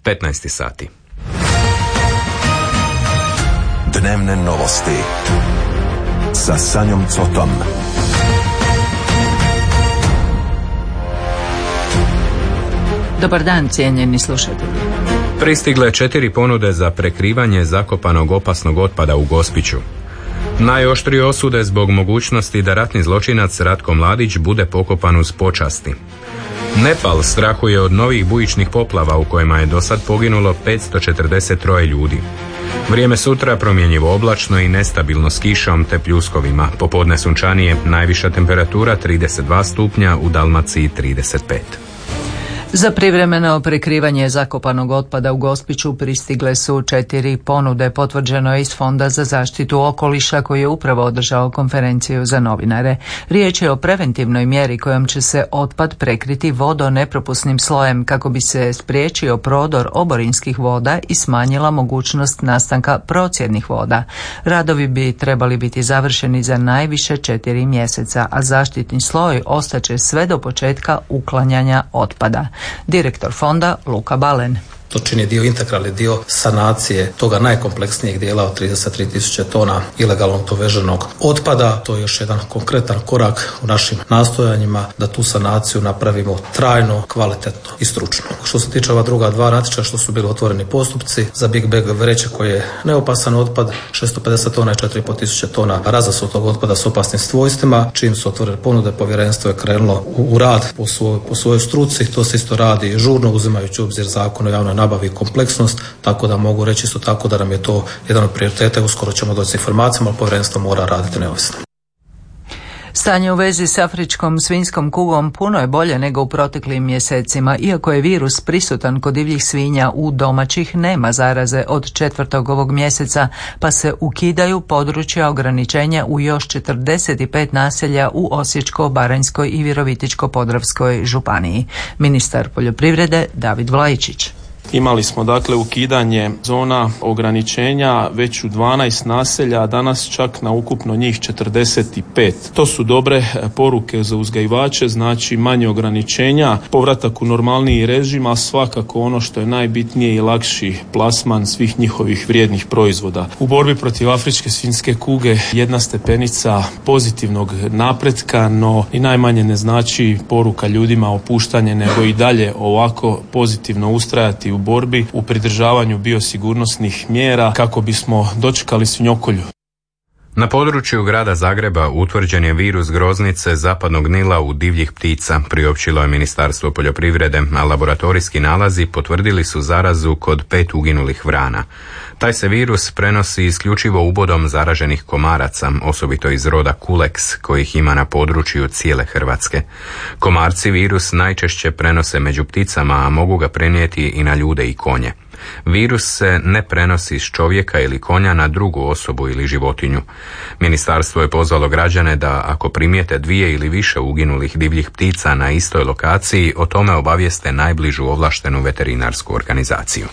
15 sati. Dnevne novosti sa Sanjom Cotom. Dobar dan, cijenjeni slušatelji. Pristigle 4 ponude za prekrivanje zakopanog opasnog otpada u Gospiću. Najoštrije osude zbog mogućnosti da ratni zločinac Ratko Mladić bude pokopan uz počasti. Nepal strahuje od novih bujičnih poplava u kojima je dosad poginulo 543 ljudi. Vrijeme sutra promjenjivo oblačno i nestabilno s kišom te pljuskovima. Popodne sunčanije, najviša temperatura 32 stupnja, u Dalmaciji 35. Za privremeno prekrivanje zakopanog otpada u Gospiću pristigle su 4 ponude, potvrđeno je iz Fonda za zaštitu okoliša koji je upravo održao konferenciju za novinare. Riječ je o preventivnoj mjeri kojom će se otpad prekriti vodonepropusnim slojem kako bi se spriječio prodor oborinskih voda i smanjila mogućnost nastanka procjednih voda. Radovi bi trebali biti završeni za najviše 4 mjeseca, a zaštitni sloj ostaće sve do početka uklanjanja otpada. Direktor fonda Luka Balen. To čini integralni dio sanacije toga najkompleksnijeg dijela od 33.000 tona ilegalno doveženog otpada. To je još jedan konkretan korak u našim nastojanjima da tu sanaciju napravimo trajno, kvalitetno i stručno. Što se tiče ova druga 2 natječaja što su bili otvoreni postupci, za Big Bag vreće koje je neopasan otpad, 650 tona i 4.500 tona razasutog otpada s opasnim svojstvima. Čim su otvorene ponude, povjerenstvo je krenulo u rad po svojoj struci. To se isto radi žurno, uzimajući u obzir Zakon o javnoj nabavi i kompleksnost, tako da mogu reći isto tako da nam je to jedan od prioriteta. Uskoro ćemo doći s informacijama, ali povjerenstvo mora raditi neovisno. Stanje u vezi s afričkom svinjskom kugom puno je bolje nego u proteklim mjesecima. Iako je virus prisutan kod divljih svinja, u domaćih nema zaraze od 4. ovog mjeseca, pa se ukidaju područja ograničenja u još 45 naselja u Osječko-baranjskoj i Virovitičko-podravskoj županiji. Ministar poljoprivrede David Vlaičić. Imali smo dakle ukidanje zona ograničenja već u 12 naselja, a danas čak na ukupno njih 45. To su dobre poruke za uzgajivače, znači manje ograničenja, povratak u normalniji režim, a svakako ono što je najbitnije i lakši plasman svih njihovih vrijednih proizvoda. U borbi protiv afričke svinjske kuge jedna stepenica pozitivnog napretka, no i najmanje ne znači poruka ljudima opuštanje, nego i dalje ovako pozitivno ustrajati u borbi, u pridržavanju biosigurnosnih mjera kako bismo dočekali svinjokolju. Na području grada Zagreba utvrđen je virus groznice zapadnog Nila u divljih ptica, priopćilo je Ministarstvo poljoprivrede, a laboratorijski nalazi potvrdili su zarazu kod 5 uginulih vrana. Taj se virus prenosi isključivo ubodom zaraženih komaraca, osobito iz roda Culex, kojih ima na području cijele Hrvatske. Komarci virus najčešće prenose među pticama, a mogu ga prenijeti i na ljude i konje. Virus se ne prenosi s čovjeka ili konja na drugu osobu ili životinju. Ministarstvo je pozvalo građane da ako primijete 2 ili više uginulih divljih ptica na istoj lokaciji, o tome obavijeste najbližu ovlaštenu veterinarsku organizaciju.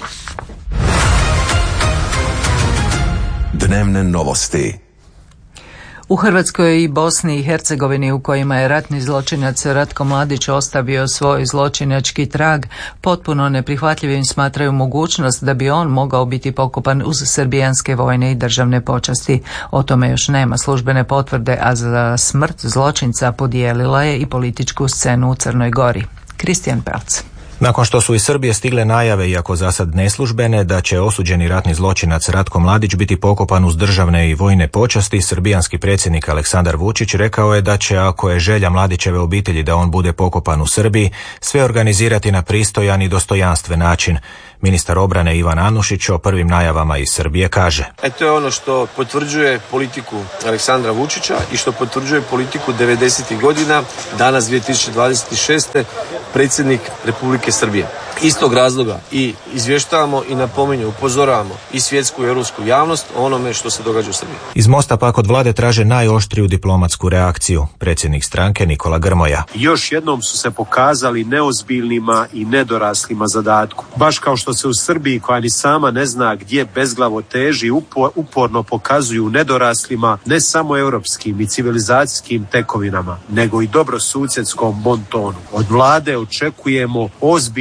Dnevne novosti. U Hrvatskoj i Bosni i Hercegovini, u kojima je ratni zločinac Ratko Mladić ostavio svoj zločinački trag, potpuno neprihvatljivim smatraju mogućnost da bi on mogao biti pokopan uz srbijanske vojne i državne počasti. O tome još nema službene potvrde, a za smrt zločinca podijelila je i političku scenu u Crnoj Gori. Kristijan Pelc. Nakon što su iz Srbije stigle najave, iako za sad neslužbene, da će osuđeni ratni zločinac Ratko Mladić biti pokopan uz državne i vojne počasti, srbijanski predsjednik Aleksandar Vučić rekao je da će, ako je želja Mladićeve obitelji da on bude pokopan u Srbiji, sve organizirati na pristojan i dostojanstven način. Ministar obrane Ivan Anušić o prvim najavama iz Srbije kaže: To je ono što potvrđuje politiku Aleksandra Vučića i što potvrđuje politiku 90. godina, danas 2026. predsjednik Republike Srbije. Istog razloga i izvještavamo i napominju, upozoravamo i svjetsku i europsku javnost o onome što se događa u Srbiji. Iz Mosta pak od vlade traže najoštriju diplomatsku reakciju. Predsjednik stranke Nikola Grmoja. Još jednom su se pokazali neozbiljnima i nedoraslima zadatku. Baš kao što se u Srbiji, koja ni sama ne zna gdje bezglavo teži, uporno pokazuju nedoraslima ne samo europskim i civilizacijskim tekovinama, nego i dobrosusjedskom bontonu. Od vlade očekujemo ozbiljnu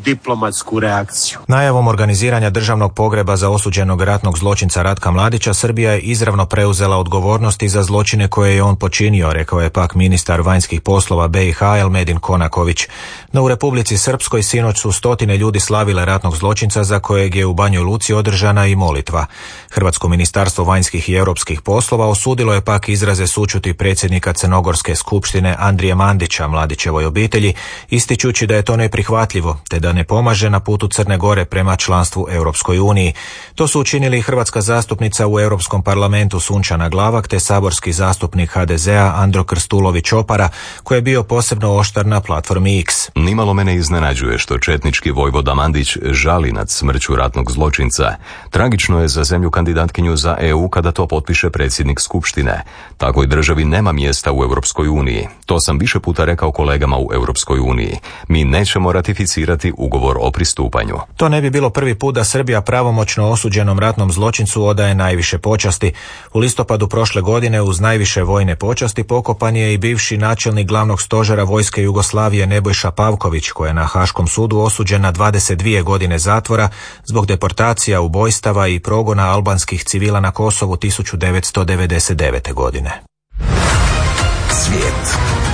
diplomatsku reakciju. Najavom organiziranja državnog pogreba za osuđenog ratnog zločinca Ratka Mladića, Srbija je izravno preuzela odgovornosti za zločine koje je on počinio, rekao je pak ministar vanjskih poslova BiH Elmedin Konaković. No u Republici Srpskoj sinoć su stotine ljudi slavile ratnog zločinca za kojeg je u Banjoj Luci održana i molitva. Hrvatsko ministarstvo vanjskih i europskih poslova osudilo je pak izraze sućuti predsjednika Crnogorske skupštine Andrije Mandića Mladićevoj obitelji, ističući da je to neprihvatljivo te da ne pomaže na putu Crne Gore prema članstvu Europskoj uniji. To su učinili hrvatska zastupnica u Europskom parlamentu Sunčana Glavak te saborski zastupnik HDZ-a Andro Krstulović-Opara, koji je bio posebno oštar na platformi X. Nimalo mene iznenađuje što četnički vojvoda Mandić žali nad smrću ratnog zločinca. Tragično je za zemlju kandidatkinju za EU kada to potpiše predsjednik Skupštine. Takvoj državi nema mjesta u Europskoj uniji. To sam više puta rekao kolegama u Europskoj uniji. Mi nećemo ratificirati ugovor o pristupanju. To ne bi bilo prvi put da Srbija pravomoćno osuđenom ratnom zločincu odaje najviše počasti. U listopadu prošle godine uz najviše vojne počasti pokopan je i bivši načelnik glavnog stožera vojske Jugoslavije Nebojša Pavković, koji je na Haškom sudu osuđen na 22 godine zatvora zbog deportacija, ubojstava i progona albanskih civila na Kosovu 1999. godine. Svijet.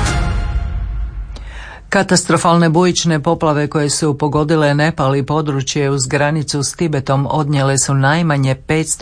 Katastrofalne bujične poplave koje su pogodile Nepal i područje uz granicu s Tibetom odnijele su najmanje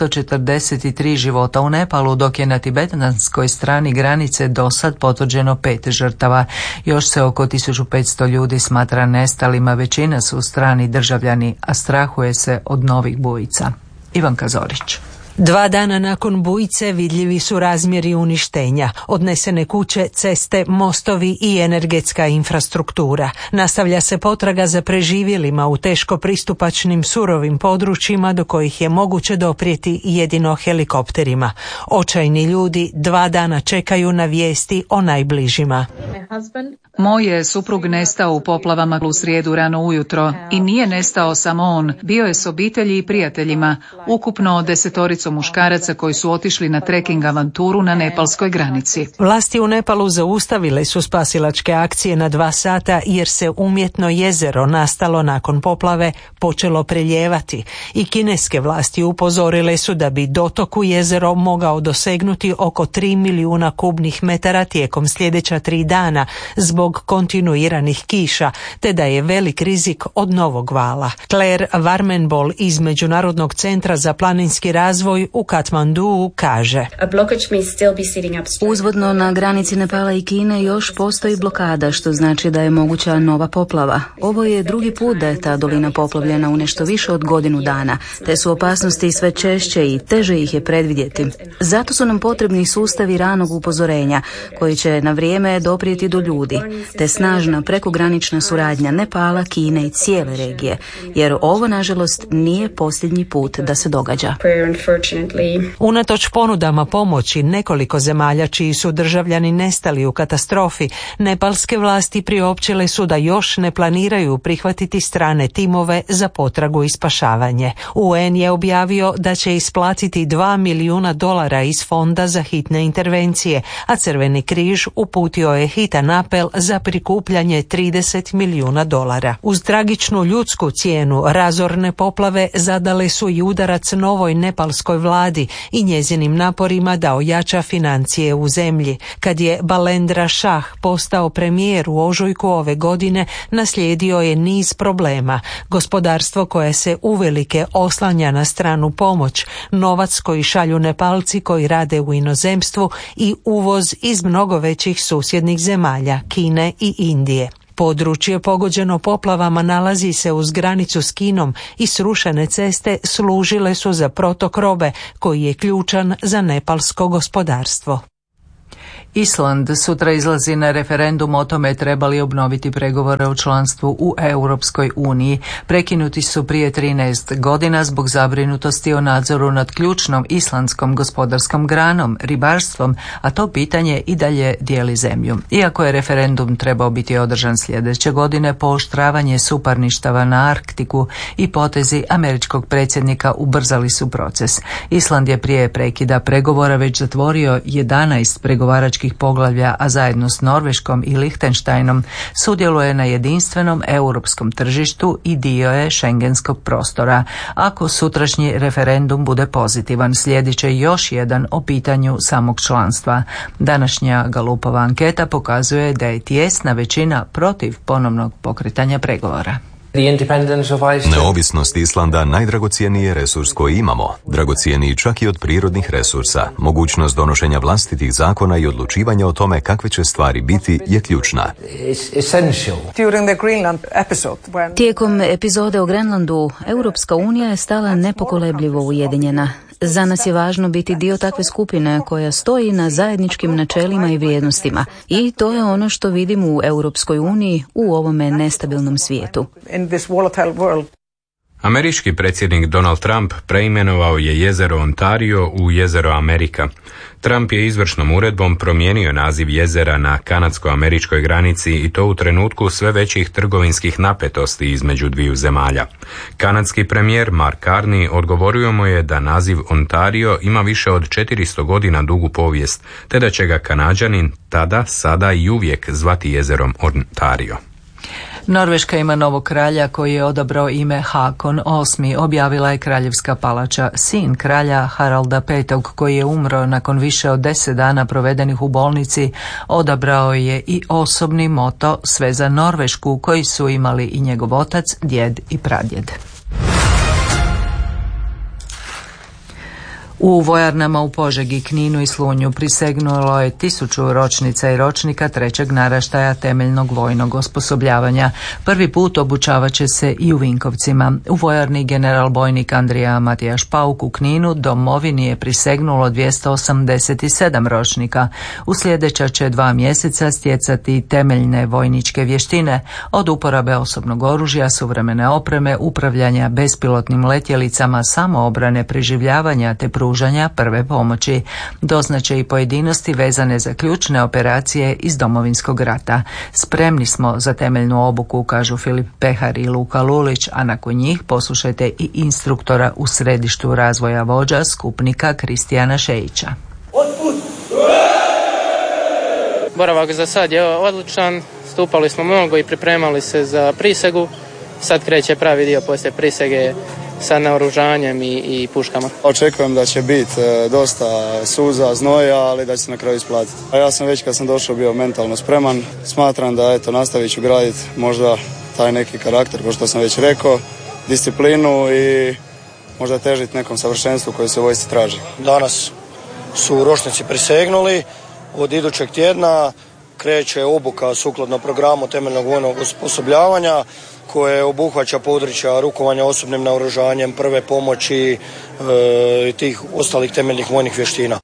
543 života u Nepalu, dok je na tibetanskoj strani granice dosad potvrđeno 5 žrtava. Još se oko 1500 ljudi smatra nestalima, većina su strani državljani, a strahuje se od novih bujica. Ivanka Zorić. 2 dana nakon bujice vidljivi su razmjeri uništenja, odnesene kuće, ceste, mostovi i energetska infrastruktura. Nastavlja se potraga za preživjelima u teško pristupačnim surovim područjima do kojih je moguće doprijeti jedino helikopterima. Očajni ljudi 2 dana čekaju na vijesti o najbližima. Moj je suprug nestao u poplavama u srijedu rano ujutro i nije nestao samo on, bio je s obitelji i prijateljima, ukupno 10 muškaraca koji su otišli na treking avanturu na nepalskoj granici. Vlasti u Nepalu zaustavile su spasilačke akcije na 2 sata jer se umjetno jezero nastalo nakon poplave počelo preljevati i kineske vlasti upozorile su da bi dotok u jezero mogao dosegnuti oko 3 milijuna kubnih metara tijekom sljedeća 3 dana zbog kontinuiranih kiša, te da je velik rizik od novog vala. Claire Warmenbol iz Međunarodnog centra za planinski razvoj u Katmanduu kaže: Uzvodno na granici Nepala i Kine još postoji blokada, što znači da je moguća nova poplava. Ovo je drugi put da je ta dolina poplavljena u nešto više od godinu dana, te su opasnosti sve češće i teže ih je predvidjeti. Zato su nam potrebni sustavi ranog upozorenja koji će na vrijeme doprijeti do ljudi, te snažna prekogranična suradnja Nepala, Kine i cijele regije, jer ovo nažalost nije posljednji put da se događa. Unatoč ponudama pomoći nekoliko zemalja čiji su državljani nestali u katastrofi, nepalske vlasti priopćile su da još ne planiraju prihvatiti strane timove za potragu i spašavanje. UN je objavio da će isplatiti $2 milijuna iz fonda za hitne intervencije, a Crveni križ uputio je hitan apel za prikupljanje $30 milijuna. Uz tragičnu ljudsku cijenu razorne poplave zadale su i udarac novoj nepalskoj vladi i njezinim naporima da ojača financije u zemlji. Kad je Balendra Shah postao premijer u ožujku ove godine, naslijedio je niz problema. Gospodarstvo koje se uvelike oslanja na stranu pomoć, novac koji šalju Nepalci koji rade u inozemstvu i uvoz iz mnogo većih susjednih zemalja, Kine i Indije. Područje pogođeno poplavama nalazi se uz granicu s Kinom i srušene ceste služile su za protok robe koji je ključan za nepalsko gospodarstvo. Island sutra izlazi na referendum o tome treba li obnoviti pregovore o članstvu u Europskoj uniji. Prekinuti su prije 13 godina zbog zabrinutosti o nadzoru nad ključnom islandskom gospodarskom granom, ribarstvom, a to pitanje i dalje dijeli zemlju. Iako je referendum trebao biti održan sljedeće godine, pooštravanje suparništava na Arktiku i potezi američkog predsjednika ubrzali su proces. Island je prije prekida pregovora već zatvorio 11 pregovaračkih pregovaračkih poglavlja, a zajedno s Norveškom i Lihtenštajnom sudjeluje na jedinstvenom europskom tržištu i dio je šengenskog prostora. Ako sutrašnji referendum bude pozitivan, slijedit će još jedan o pitanju samog članstva. Današnja Galupova anketa pokazuje da je tijesna većina protiv ponovnog pokretanja pregovora. Neovisnost Islanda najdragocjeniji je resurs koji imamo, dragocjeniji čak i od prirodnih resursa. Mogućnost donošenja vlastitih zakona i odlučivanja o tome kakve će stvari biti je ključna. Tijekom epizode o Grenlandu, Europska unija je stala nepokolebljivo ujedinjena. Za nas je važno biti dio takve skupine koja stoji na zajedničkim načelima i vrijednostima. I to je ono što vidimo u Europskoj uniji u ovome nestabilnom svijetu. Američki predsjednik Donald Trump preimenovao je jezero Ontario u jezero Amerika. Trump je izvršnom uredbom promijenio naziv jezera na kanadsko-američkoj granici i to u trenutku sve većih trgovinskih napetosti između dviju zemalja. Kanadski premijer Mark Carney odgovorio mu je da naziv Ontario ima više od 400 godina dugu povijest, te da će ga Kanađanin tada, sada i uvijek zvati jezerom Ontario. Norveška ima novog kralja koji je odabrao ime Hakon VIII, objavila je kraljevska palača. Sin kralja Haralda V, koji je umro nakon više od 10 dana provedenih u bolnici, odabrao je i osobni moto Sve za Norvešku, koji su imali i njegov otac, djed i pradjed. U vojarnama u Požegi, Kninu i Slunju prisegnulo je 1000 ročnica i ročnika trećeg naraštaja temeljnog vojnog osposobljavanja. Prvi put obučavat će se i u Vinkovcima. U vojarni general bojnik Andrija Matijaš Pauk u Kninu domovini je prisegnulo 287 ročnika. U sljedeća će 2 mjeseca stjecati temeljne vojničke vještine, od uporabe osobnog oružja, suvremene opreme, upravljanja bespilotnim letjelicama, samoobrane, preživljavanja te pružanja prve pomoći. Doznaće i pojedinosti vezane za ključne operacije iz Domovinskog rata. Spremni smo za temeljnu obuku, kažu Filip Pehar i Luka Lulić, a nakon njih poslušajte i instruktora u središtu razvoja vođa, skupnika Kristijana Šejića. Boravak za sad je odličan, stupali smo mnogo i pripremali se za prisegu. Sad kreće pravi dio poslije prisege sa naoružanjem i puškama. Očekujem da će biti dosta suza, znoja, ali da će se na kraju isplatiti. A ja sam već kad sam došao bio mentalno spreman. Smatram da nastavit ću graditi možda taj neki karakter, kao što sam već rekao, disciplinu i možda težiti nekom savršenstvu koje se u vojsci traži. Danas su ročnici prisegnuli, od idućeg tjedna kreće obuka sukladno programu temeljnog vojnog osposobljavanja koje obuhvaća područja rukovanja osobnim naoružanjem, prve pomoći i tih ostalih temeljnih vojnih vještina.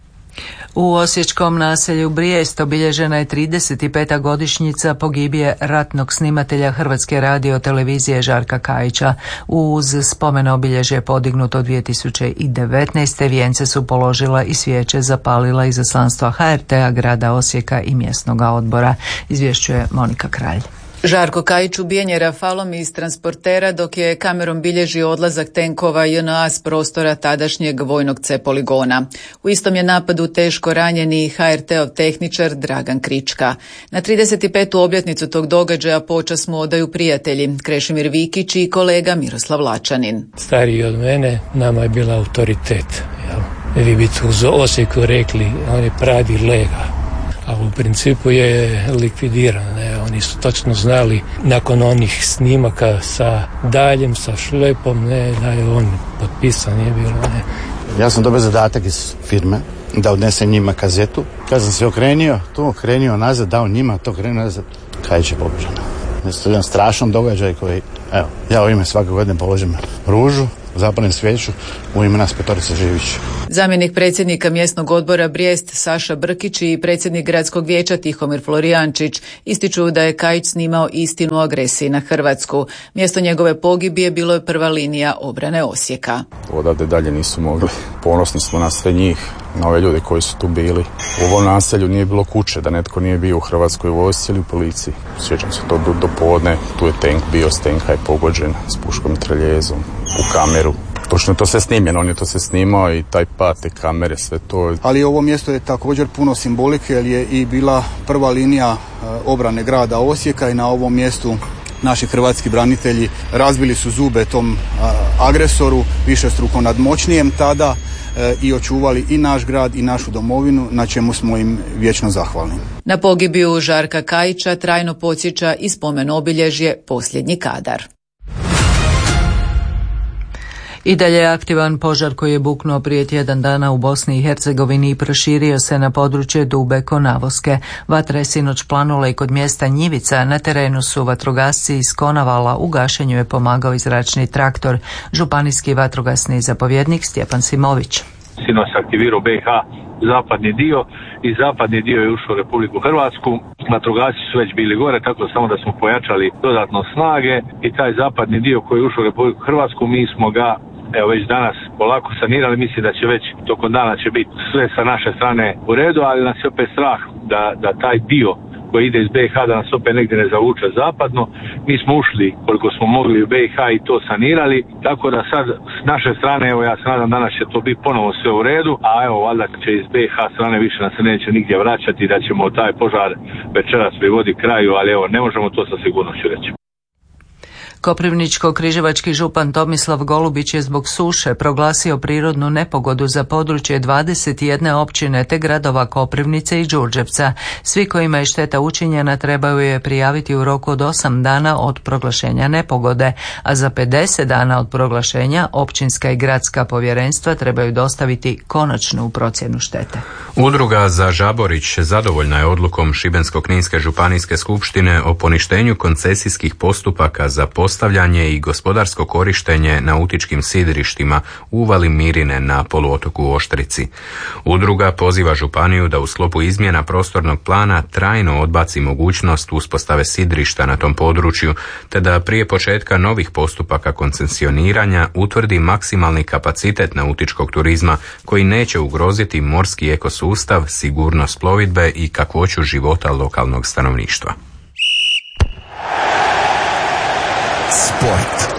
U osječkom naselju Brijest obilježena je 35. godišnjica pogibije ratnog snimatelja Hrvatske radiotelevizije Žarka Kajića. Uz spomen obilježje podignuto 2019. vijence su položila i svijeće zapalila izaslanstva HRT-a, grada Osijeka i mjesnog odbora. Izvješćuje Monika Kralj. Žarko Kajić ubijen je rafalom iz transportera dok je kamerom bilježio odlazak tenkova JNA s prostora tadašnjeg vojnog C poligona. U istom je napadu teško ranjeni HRT-ov tehničar Dragan Krička. Na 35. obljetnicu tog događaja počast mu odaju prijatelji Krešimir Vikić i kolega Miroslav Lačanin. Stariji od mene, nama je bila autoritet. Vi bi tu u Osijeku rekli, on je pravi lega. A u principu je likvidiran. Oni su točno znali nakon onih snimaka sa daljem, sa šlepom, da je on potpisan, nije bilo. Ja sam dobio zadatak iz firme da odnesem njima kazetu. Kad sam se okrenio nazad, dao njima, to okrenio nazad, Kajić je pobeđen. To je jedan strašan događaj koji, evo, ja u ime svake godine položim ružu, zapalim svijeću u ime nas 5 Živić. Zamjenik predsjednika mjesnog odbora Brijest Saša Brkić i predsjednik gradskog vijeća Tihomir Florijančić ističu da je Kajić snimao istinu o agresiji na Hrvatsku. Mjesto njegove pogibije bilo je prva linija obrane Osijeka. Odavde dalje nisu mogli. Ponosni smo na sve njih, na ove ljude koji su tu bili. U ovom naselju nije bilo kuće da netko nije bio u Hrvatskoj vojsci ili u policiji. Sjećam se to do podne, tu je tank bio, s tenka je pogođen s puškom i treljezom u kameru. To Točno je to sve snimljeno, on je to sve snimao i taj pad, te kamere, sve to. Ali ovo mjesto je također puno simbolike jer je i bila prva linija obrane grada Osijeka i na ovom mjestu naši hrvatski branitelji razbili su zube tom agresoru, višestruko nadmoćnijem tada, i očuvali i naš grad i našu domovinu, na čemu smo im vječno zahvalni. Na pogibiju Žarka Kajića trajno podsjeća i spomen obilježje Posljednji kadar. I dalje je aktivan požar koji je buknuo prije tjedan dana u Bosni i Hercegovini i proširio se na područje Dube Konavoske. Vatra je sinoć planula i kod mjesta Njivica. Na terenu su vatrogasci iz Konavala, u gašenju je pomagao i zračni traktor. Županijski vatrogasni zapovjednik Stjepan Simović. Sinoć se aktivirao BiH zapadni dio i zapadni dio je ušao u Republiku Hrvatsku. Vatrogasci su već bili gore, tako samo da smo pojačali dodatno snage i taj zapadni dio koji je ušao u Republiku Hrvatsku, mi smo ga već danas polako sanirali. Mislim da će već tokom dana će biti sve sa naše strane u redu, ali nas je opet strah da taj dio koji ide iz BiH da nas opet negdje ne zavuče zapadno. Mi smo ušli koliko smo mogli u BiH i to sanirali, tako da sad s naše strane, evo ja se nadam danas će to biti ponovo sve u redu, a evo valjda će iz BiH strane više nas se neće nigdje vraćati, da ćemo taj požar večeras privoditi kraju, ali evo ne možemo to sa sigurnošću reći. Koprivničko-križevački župan Tomislav Golubić je zbog suše proglasio prirodnu nepogodu za područje 21 općine te gradova Koprivnice i Đurđevca. Svi kojima je šteta učinjena trebaju je prijaviti u roku od 8 dana od proglašenja nepogode, a za 50 dana od proglašenja općinska i gradska povjerenstva trebaju dostaviti konačnu procjenu štete. Udruga za Žaborić zadovoljna je odlukom Šibensko-kninske županijske skupštine o poništenju koncesijskih postupaka za postavljanje i gospodarsko korištenje nautičkim sidrištima u uvali Mirine na poluotoku Oštrici. Udruga poziva županiju da u sklopu izmjena prostornog plana trajno odbaci mogućnost uspostave sidrišta na tom području, te da prije početka novih postupaka koncesioniranja utvrdi maksimalni kapacitet nautičkog turizma koji neće ugroziti morski ekosustav, sigurnost plovidbe i kakvoću života lokalnog stanovništva. Sport.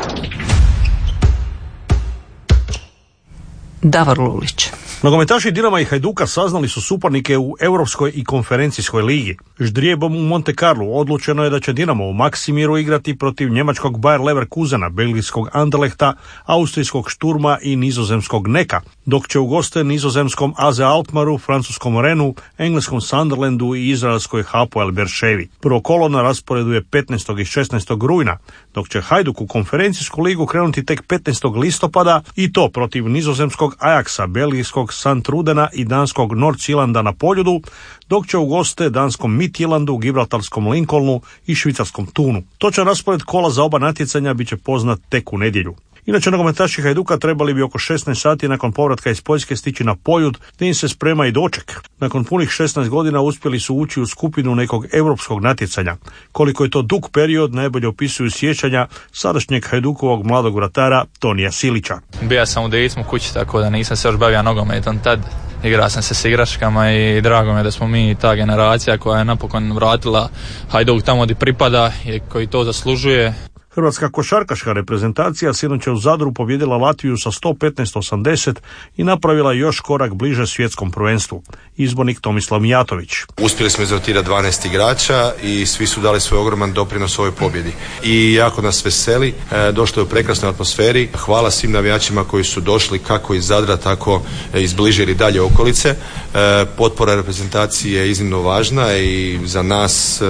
Davor Lulić. Nogometaši Dinama i Hajduka saznali su suparnike u Europskoj i konferencijskoj ligi. Ždrijebom u Monte Carlu odlučeno je da će Dinamo u Maksimiru igrati protiv njemačkog Bayer Leverkusena, belgijskog Anderlechta, austrijskog Šturma i nizozemskog Neka, dok će u goste nizozemskom AZ Alkmaru, francuskom Renu, engleskom Sunderlandu i izraelskoj Hapoel Berševi. Prvo kolo na rasporedu je 15. i 16. rujna, dok će Hajduk u konferencijsku ligu krenuti tek 15. listopada i to protiv nizozemskog Ajaxa, belgijskog Santrudena i danskog Nordsjælanda na Poljudu, dok će u goste danskom Midtjyllandu, gibraltarskom Lincolnu i švicarskom Tunu. Točan raspored kola za oba natjecanja bit će poznat tek u nedjelju. Inače, nogometaši Hajduka trebali bi oko 16 sati nakon povratka iz Poljske stići na Poljud, gdje im se sprema i doček. Nakon punih 16 godina uspjeli su ući u skupinu nekog europskog natjecanja. Koliko je to dug period, najbolje opisuju sjećanja sadašnjeg Hajdukovog mladog vratara Tonija Silića. Bija sam u djecmu kući, tako da nisam se još bavio nogometom tad. Igrao sam se s igračkama i drago mi je da smo mi ta generacija koja je napokon vratila Hajduk tamo gdje pripada i koji to zaslužuje. Hrvatska košarkaška reprezentacija sinoć je u Zadru pobijedila Latviju sa 115-80 i napravila još korak bliže svjetskom prvenstvu. Izbornik Tomislav Mijatović. Uspjeli smo izrotirati 12 igrača i svi su dali svoj ogroman doprinos ovoj pobjedi. I jako nas veseli, došlo je u prekrasnoj atmosferi. Hvala svim navijačima koji su došli kako iz Zadra, tako iz bliže ili dalje okolice. Potpora reprezentacije je iznimno važna i za nas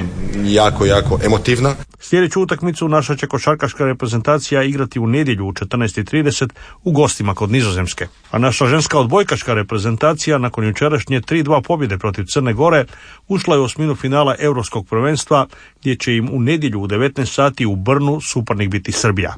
jako emotivna. Sljedeću utakmicu naša će košarkaška reprezentacija igrati u nedjelju u 14:30 u gostima kod Nizozemske. A naša ženska odbojkaška reprezentacija nakon jučerašnje 3-2 pobjede protiv Crne Gore ušla je u osminu finala Europskog prvenstva, gdje će im u nedjelju u 19 sati u Brnu suparnik biti Srbija.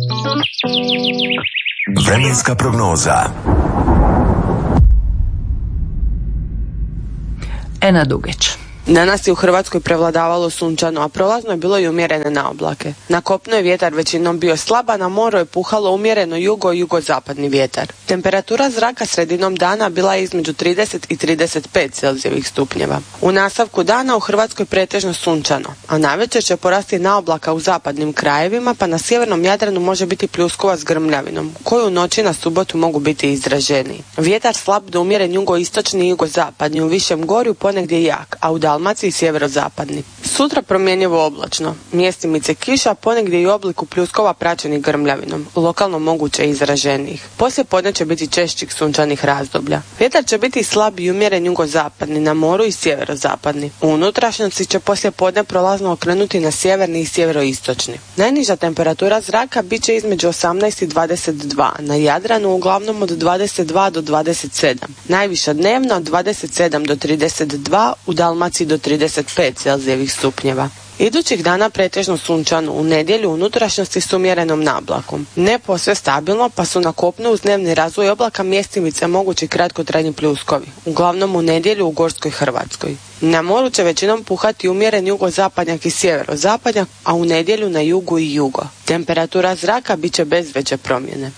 Vremenska prognoza. Ena Dugić. Danas je u Hrvatskoj prevladavalo sunčano, a prolazno je bilo i umjerene naoblake. Na kopnu je vjetar većinom bio slab, a na moru je puhalo umjereno jugozapadni vjetar. Temperatura zraka sredinom dana bila je između 30 i 35 Celzijevih stupnjeva. U nastavku dana u Hrvatskoj pretežno sunčano, a navečer će porasti naoblaka u zapadnim krajevima, pa na sjevernom Jadranu može biti pljuskova s grmljavinom, koju u noći na subotu mogu biti izraženiji. Vjetar slab do umjeren jugoistočni i jugozapadni, u višem gorju ponegdje jak, a u Dalmaciji sjeverozapadni. Sutra promjenjivo oblačno, mjestimice kiša, ponegdje i u obliku pljuskova praćenih grmljavinom, lokalno moguće izraženijih. Poslije podne će biti češćih sunčanih razdoblja. Vjetar će biti slab i umjeren jugozapadni, na moru i sjeverozapadni. U unutrašnjosti će poslije podne prolazno okrenuti na sjeverni i sjeveroistočni. Najniža temperatura zraka bit će između 18 i 22, na Jadranu uglavnom od 22 do 27. Najviša dnevna od 27 do 32, u Dalmaciji do 35 Celzijevih stupnjeva. Idućih dana pretežno sunčano, u nedjelju unutrašnjosti s umjerenom nablakom. Ne posve stabilno, pa su na kopnu uz dnevni razvoj oblaka mjestimice mogući kratkotrajni pljuskovi, uglavnom u nedjelju u Gorskoj Hrvatskoj. Na moru će većinom puhati umjeren jugozapadnjak i sjeverozapadnjak, a u nedjelju na jugu i jugo. Temperatura zraka bit će bez veće promjene.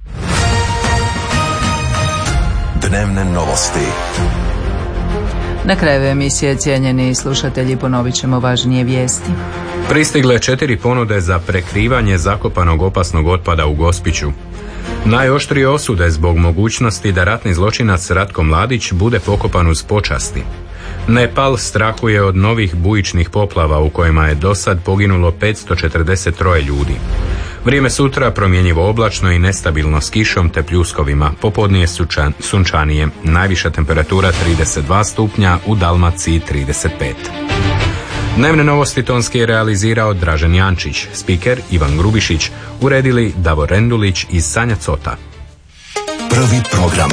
Dnevne novosti. Na kraju emisije, cijenjeni slušatelji, ponovit ćemo važnije vijesti. Pristigle 4 ponude za prekrivanje zakopanog opasnog otpada u Gospiću. Najoštrije osude zbog mogućnosti da ratni zločinac Ratko Mladić bude pokopan uz počasti. Nepal strahuje od novih bujičnih poplava u kojima je dosad poginulo 543 ljudi. Vrijeme sutra promjenjivo oblačno i nestabilno s kišom te pljuskovima, popodne je sunčanije, najviša temperatura 32 stupnja, u Dalmaciji 35. Dnevne novosti tonski je realizirao Dražen Jančić, spiker Ivan Grubišić, uredili Davor Rendulić iz Sanja Cota. Prvi program.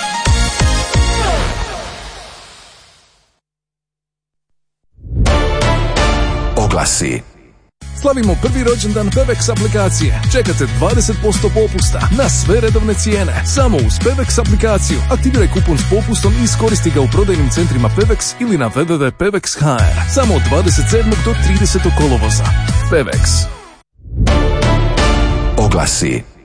Oglasi. Slavimo prvi rođendan Pevex aplikacije. Čekate 20% popusta na sve redovne cijene. Samo uz Pevex aplikaciju. Aktiviraj kupon s popustom i iskoristi ga u prodajnim centrima Pevex ili na www.pevex.hr. Samo od 27. do 30. kolovoza. Pevex. Oglasi.